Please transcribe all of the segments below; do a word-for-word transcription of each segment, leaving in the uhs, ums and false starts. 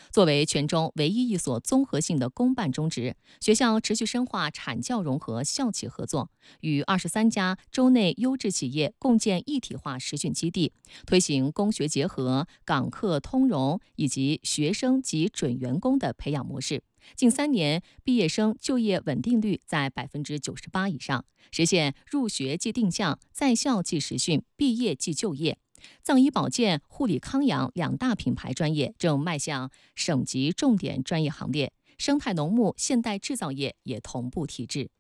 作为全中唯一一所综合性的公办中职，学校持续深化产教融合校企合作，与二十三家州内优质企业共建一体化实训基地，推行工学结合、港客通融以及学生及准员工的培养模式。近三年，毕业生就业稳定率在百分之九十八以上，实现入学即定向、在校即实训、毕业即就业。藏医保健、护理康养两大品牌专业正迈向省级重点专业行列，生态农牧、现代制造业也同步提质。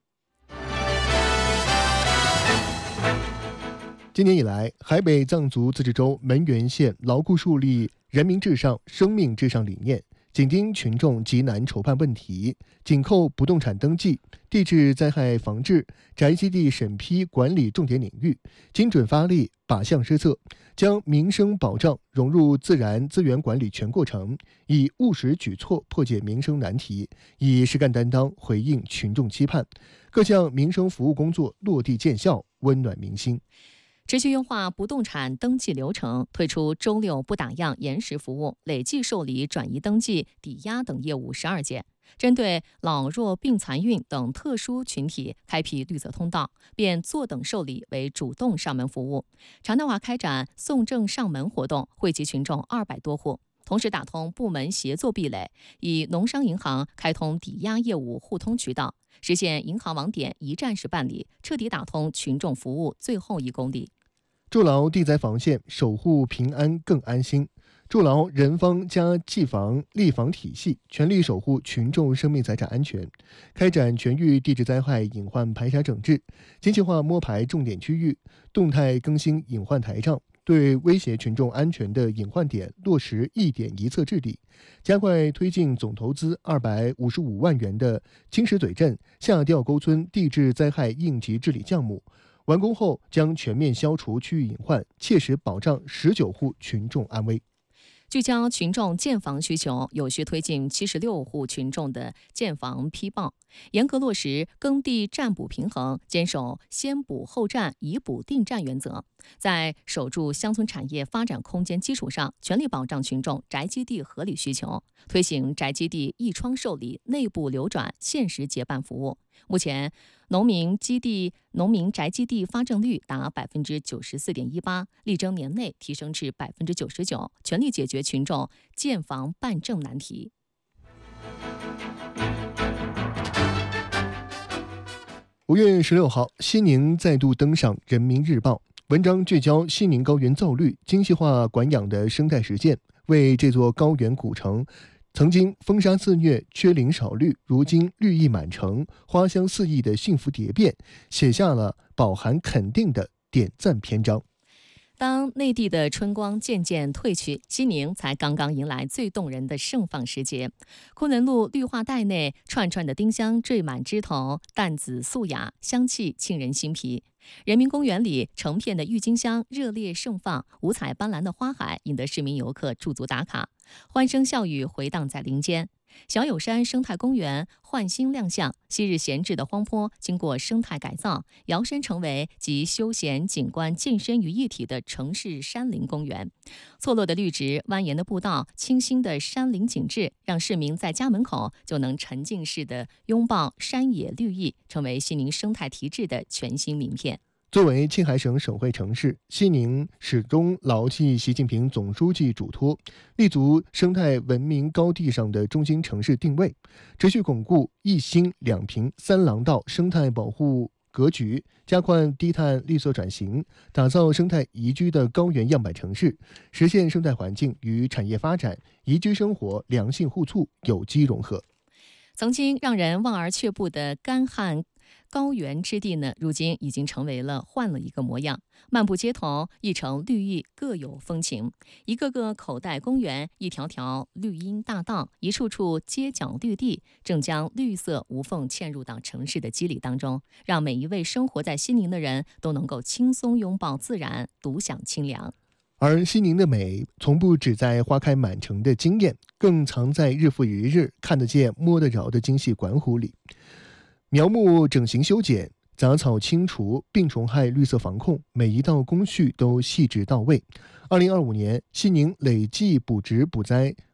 今年以来，海北藏族自治州门源县牢固树立人民至上、生命至上理念，紧盯群众急难愁盼问题，紧扣不动产登记、地质灾害防治、宅基地审批管理重点领域，精准发力，靶向施策，将民生保障融入自然资源管理全过程，以务实举措破解民生难题，以实干担当回应群众期盼，各项民生服务工作落地见效，温暖民心。 持续优化不动产登记流程，推出周六不打烊延时服务，累计受理转移登记、抵押等业务十二件。针对老弱病残孕等特殊群体，开辟绿色通道，变坐等受理为主动上门服务。常态化开展送证上门活动，惠及群众二百多户。同时打通部门协作壁垒，以农商银行开通抵押业务互通渠道，实现银行网点一站式办理，彻底打通群众服务最后一公里。 筑牢地灾防线，守护平安更安心。筑牢人防加技防立防体系，全力守护群众生命财产安全，开展全域地质灾害隐患排查整治，精细化摸排重点区域，动态更新隐患台账，对威胁群众安全的隐患点落实一点一策治理，加快推进总投资二百五十五万元的青石嘴镇下吊沟村地质灾害应急治理项目。完工后将全面消除区域隐患，切实保障十九户群众安危。 聚焦群众建房需求，有序推进七十六户群众的建房批报，严格落实耕地占补平衡，坚守先补后占、以补定占原则，在守住乡村产业发展空间基础上，全力保障群众宅基地合理需求，推行宅基地一窗受理、内部流转、限时结办服务。目前，农民基地、农民宅基地发证率达百分之九十四点一八，力争年内提升至百分之九十九，全力解决群众建房办证难题。 五月十六号，西宁再度登上《人民日报》，文章聚焦西宁高原造绿、精细化管养的生态实践，为这座高原古城曾经风沙肆虐、缺林少绿，如今绿意满城、花香四溢的幸福蝶变，写下了饱含肯定的点赞篇章。 当内地的春光渐渐褪去，西宁才刚刚迎来最动人的盛放时节。昆仑路绿化带内，串串的丁香缀满枝头，淡紫素雅，香气沁人心脾。人民公园里，成片的郁金香热烈盛放，五彩斑斓的花海引得市民游客驻足打卡，欢声笑语回荡在林间。小友山生态公园焕新亮相，昔日闲置的荒坡经过生态改造，摇身成为集休闲景观健身于一体的城市山林公园。错落的绿植、蜿蜒的步道、清新的山林景致，让市民在家门口就能沉浸式的拥抱山野绿意，成为西宁生态提质的全新名片。 作为青海省省会城市，西宁始终牢记习近平总书记嘱托，立足生态文明高地上的中心城市定位，持续巩固一新两平三廊道生态保护格局，加快低碳绿色转型，打造生态宜居的高原样板城市，实现生态环境与产业发展、宜居生活良性互促、有机融合。 曾经让人望而却步的干旱高原之地呢，如今已经成为了换了一个模样。漫步街头，一城绿意各有风情，一个个口袋公园，一条条绿荫大道，一处处街角绿地，正将绿色无缝嵌入到城市的肌理当中，让每一位生活在西宁的人都能够轻松拥抱自然，独享清凉。 而西宁的美，从不只在花开满城的惊艳，更藏在日复一日看得见、摸得着的精细管虎里。苗木整形修剪、杂草清除、病虫害绿色防控，每一道工序都细致到位。二零二五年，西宁累计补植补栽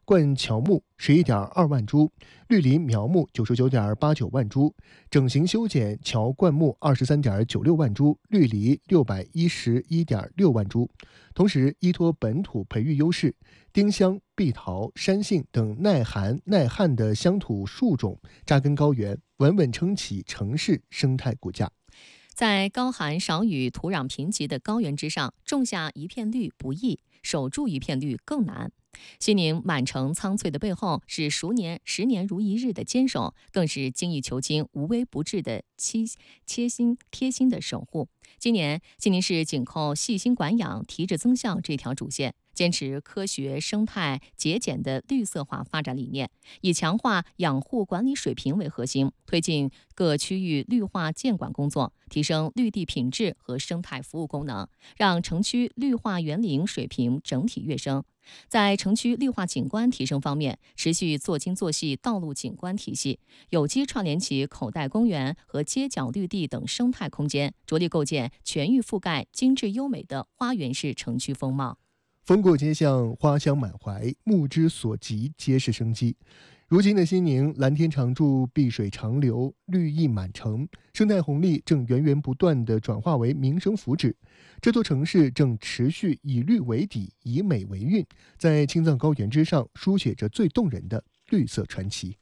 灌乔木十一点二万株，绿篱苗木九十九点八九万株，整形修剪乔灌木二十三点九六万株，绿篱六百一十一点六万株。同时，依托本土培育优势，丁香、碧桃、山杏等耐寒耐旱的乡土树种扎根高原，稳稳撑起城市生态骨架。 在高寒少雨、土壤贫瘠的高原之上，种下一片绿不易，守住一片绿更难。西宁满城苍翠的背后，是熟年十年如一日的坚守，更是精益求精、无微不至的切心贴心的守护。今年，西宁市紧扣细心管养、提质增效这条主线，坚持科学、生态、节俭的绿色化发展理念，以强化养护管理水平为核心，推进各区域绿化建管工作，提升绿地品质和生态服务功能，让城区绿化园林水平整体跃升。在城区绿化景观提升方面，持续做精做细道路景观体系，有机串联起口袋公园和街角绿地等生态空间，着力构建全域覆盖、精致优美的花园式城区风貌。 风过街巷，花香满怀，目之所及皆是生机。如今的西宁，蓝天常驻，碧水长流，绿意满城，生态红利正源源不断地转化为民生福祉。这座城市正持续以绿为底，以美为韵，在青藏高原之上书写着最动人的绿色传奇。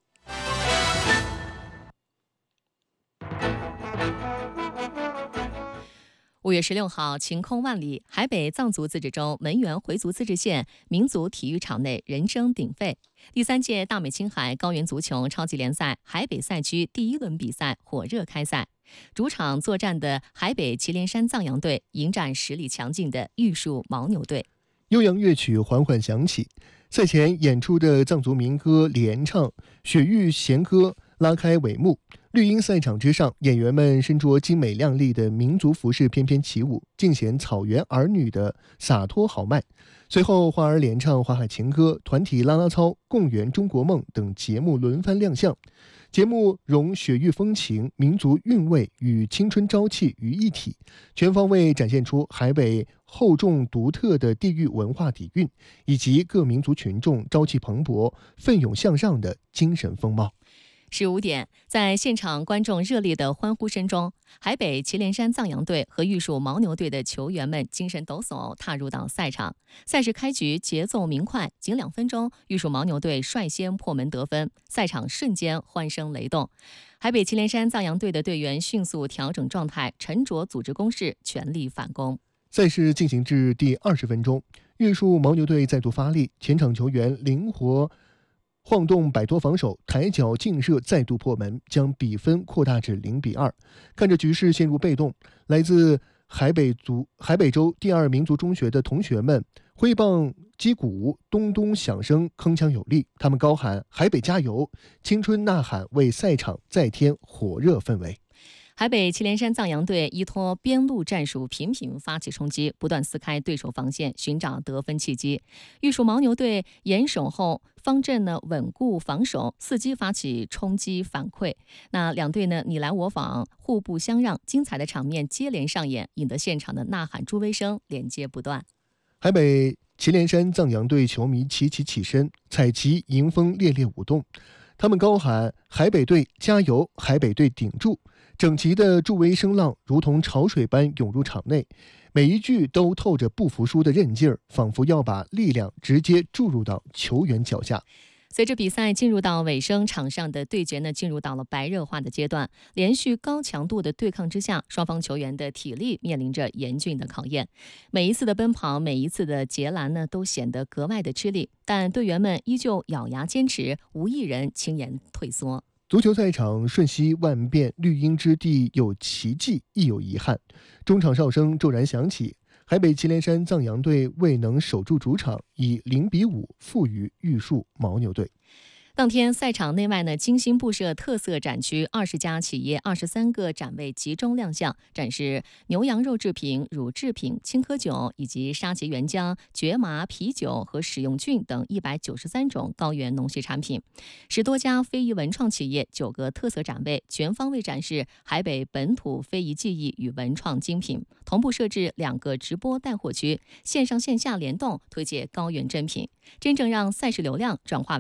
五月十六号，晴空万里，海北藏族自治州门源回族自治县民族体育场内人声鼎沸。第三届大美青海高原足球超级联赛海北赛区第一轮比赛火热开赛，主场作战的海北祁连山藏羊队迎战实力强劲的玉树牦牛队。 悠扬乐曲缓缓响起，赛前演出的藏族民歌联唱、雪域弦歌拉开帷幕。绿茵赛场之上，演员们身着精美亮丽的民族服饰翩翩起舞，尽显草原儿女的洒脱豪迈。随后，花儿联唱华海情歌、团体啦啦操、共圆中国梦等节目轮番亮相。节目融雪域风情、民族韵味与青春朝气于一体，全方位展现出海北厚重独特的地域文化底蕴，以及各民族群众朝气蓬勃、奋勇向上的精神风貌。 十五点，在现场观众热烈的欢呼声中，海北祁连山藏羊队和玉树牦牛队的球员们精神抖擞踏入到赛场。赛事开局节奏明快，仅两分钟，玉树牦牛队率先破门得分，赛场瞬间欢声雷动。海北祁连山藏羊队的队员迅速调整状态，沉着组织攻势，全力反攻。 赛事进行至第二十分钟，玉树牦牛队再度发力，前场球员灵活晃动摆脱防守，抬脚劲射再度破门，将比分扩大至零比二。看着局势陷入被动，来自海北族海北州第二民族中学的同学们挥棒击鼓，咚咚响声铿锵有力。他们高喊海北加油，青春呐喊为赛场再添火热氛围。 海北祁连山藏羊队依托边路战术频频发起冲击，不断撕开对手防线，寻找得分契机。玉树牦牛队严守后方阵呢稳固防守，伺机发起冲击反馈。那两队呢你来我往，互不相让，精彩的场面接连上演，引得现场的呐喊助威声连接不断。 海北祁连山藏羊队球迷齐齐起身，彩旗迎风烈烈舞动，他们高喊海北队加油，海北队顶住。整齐的助威声浪如同潮水般涌入场内，每一句都透着不服输的韧劲儿，仿佛要把力量直接注入到球员脚下。 随着比赛进入到尾声，场上的对决呢进入到了白热化的阶段。连续高强度的对抗之下，双方球员的体力面临着严峻的考验。每一次的奔跑，每一次的截拦呢，都显得格外的吃力，但队员们依旧咬牙坚持，无一人轻言退缩。 足球赛场瞬息万变，绿茵之地有奇迹亦有遗憾。中场哨声骤然响起，海北祁连山藏羊队未能守住主场，以零比五负于玉树牦牛队。 当天，赛场内外呢精心布设特色展区，二十家企业、二十三个展位集中亮相，展示牛羊肉制品、乳制品、青稞酒以及沙棘原浆、蕨麻啤酒和食用菌等一百九十三种高原农畜产品。十多家非遗文创企业、九个特色展位，全方位展示海北本土非遗技艺与文创精品。同步设置两个直播带货区，线上线下联动推介高原珍品，真正让赛事流量转化为